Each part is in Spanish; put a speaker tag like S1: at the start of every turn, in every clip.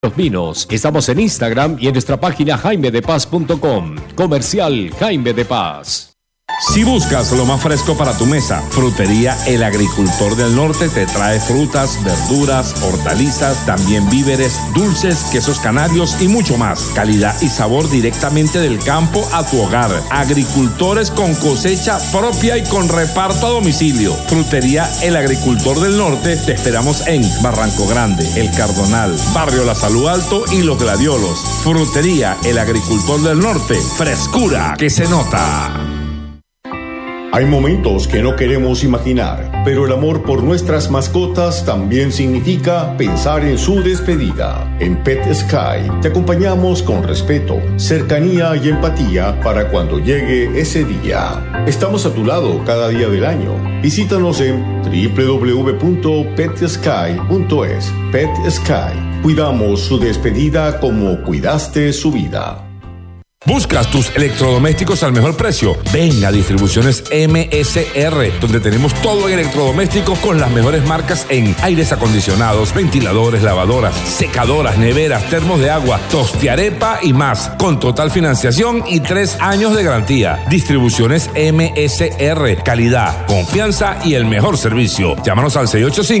S1: Los Vinos. Estamos en Instagram y en nuestra página jaimedepaz.com. Comercial Jaime de Paz.
S2: Si buscas lo más fresco para tu mesa, Frutería El Agricultor del Norte te trae frutas, verduras, hortalizas, también víveres, dulces, quesos canarios y mucho más. Calidad y sabor directamente del campo a tu hogar. Agricultores con cosecha propia y con reparto a domicilio. Frutería El Agricultor del Norte te esperamos en Barranco Grande, El Cardonal, Barrio La Salud Alto y Los Gladiolos. Frutería El Agricultor del Norte, frescura que se nota.
S3: Hay momentos que no queremos imaginar, pero el amor por nuestras mascotas también significa pensar en su despedida. En Pet Sky te acompañamos con respeto, cercanía y empatía para cuando llegue ese día. Estamos a tu lado cada día del año. Visítanos en www.petsky.es. Pet Sky. Cuidamos su despedida como cuidaste su vida.
S2: ¿Buscas tus electrodomésticos al mejor precio? Ven a Distribuciones MSR, donde tenemos todo en electrodomésticos con las mejores marcas en aires acondicionados, ventiladores, lavadoras, secadoras, neveras, termos de agua, tostiarepa y más, con total financiación y 3 años de garantía. Distribuciones MSR, calidad, confianza y el mejor servicio. Llámanos al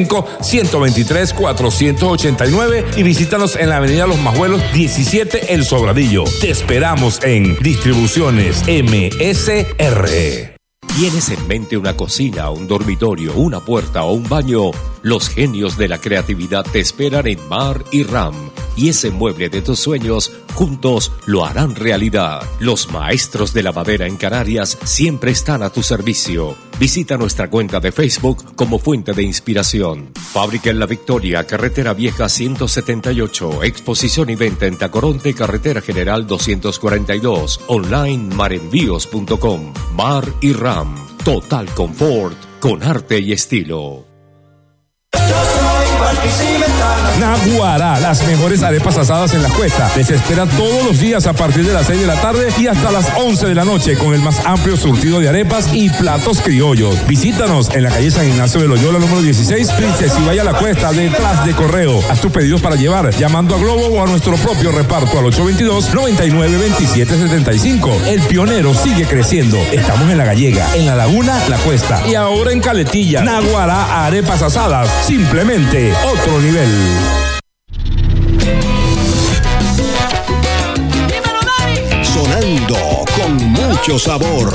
S2: 685-123-489 y visítanos en la avenida Los Majuelos 17 El Sobradillo. Te esperamos en Distribuciones MSR.
S1: ¿Tienes en mente una cocina, un dormitorio, una puerta o un baño? Los genios de la creatividad te esperan en Mar y Ram. Y ese mueble de tus sueños, juntos lo harán realidad. Los maestros de la madera en Canarias siempre están a tu servicio. Visita nuestra cuenta de Facebook como Fuente de Inspiración. Fábrica en La Victoria, Carretera Vieja 178. Exposición y venta en Tacoronte, Carretera General 242. Online marenvíos.com. Mar y Ram. Total confort con arte y estilo.
S2: Naguará, las mejores arepas asadas en La Cuesta. Les espera todos los días a partir de las 6 de la tarde y hasta las 11 de la noche con el más amplio surtido de arepas y platos criollos. Visítanos en la calle San Ignacio de Loyola número 16, Princess y vaya a La Cuesta, detrás de Correo. Haz tus pedidos para llevar llamando a Globo o a nuestro propio reparto al 822-99-2775. El pionero sigue creciendo. Estamos en La Gallega, en La Laguna, La Cuesta y ahora en Caletilla. Naguará, arepas asadas, simplemente otro nivel.
S4: Sonando con mucho sabor.